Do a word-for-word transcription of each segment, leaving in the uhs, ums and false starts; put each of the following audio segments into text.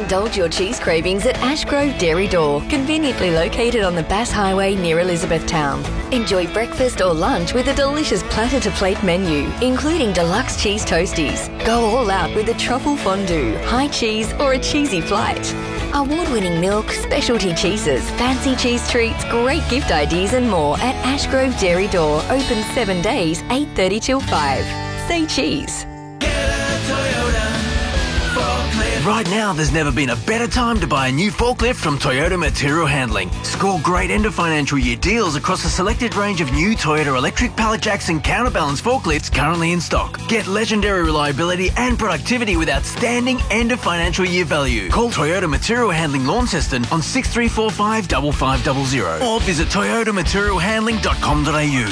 Indulge your cheese cravings at Ashgrove Dairy Door, conveniently located on the Bass Highway near Elizabethtown. Enjoy breakfast or lunch with a delicious platter-to-plate menu, including deluxe cheese toasties. Go all out with a truffle fondue, high cheese or a cheesy flight. Award-winning milk, specialty cheeses, fancy cheese treats, great gift ideas and more at Ashgrove Dairy Door, open seven days, eight thirty till five. Say cheese. Right now, there's never been a better time to buy a new forklift from Toyota Material Handling. Score great end of financial year deals across a selected range of new Toyota electric pallet jacks and counterbalance forklifts currently in stock. Get legendary reliability and productivity with outstanding end of financial year value. Call Toyota Material Handling Launceston on six three four five five five zero zero or visit toyota material handling dot com dot a u.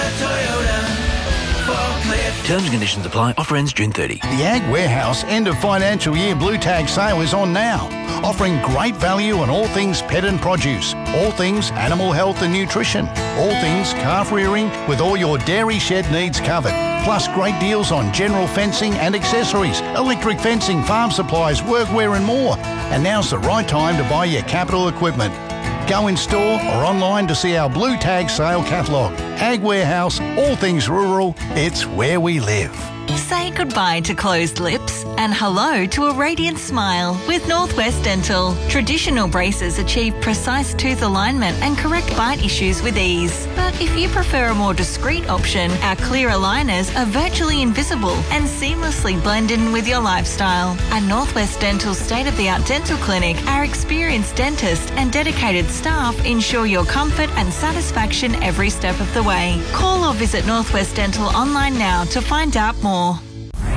Terms and conditions apply. Offer ends June thirtieth. The Ag Warehouse end of financial year Blue Tag sale is on now, offering great value on all things pet and produce, all things animal health and nutrition, all things calf rearing with all your dairy shed needs covered, plus great deals on general fencing and accessories, electric fencing, farm supplies, workwear and more. And now's the right time to buy your capital equipment. Go in store or online to see our Blue Tag sale catalogue. Ag Warehouse, all things rural, it's where we live. Say goodbye to closed lips and hello to a radiant smile with Northwest Dental. Traditional braces achieve precise tooth alignment and correct bite issues with ease. But if you prefer a more discreet option, our clear aligners are virtually invisible and seamlessly blend in with your lifestyle. At Northwest Dental's state-of-the-art dental clinic, our experienced dentists and dedicated staff ensure your comfort and satisfaction every step of the way. Call or visit Northwest Dental online now to find out more.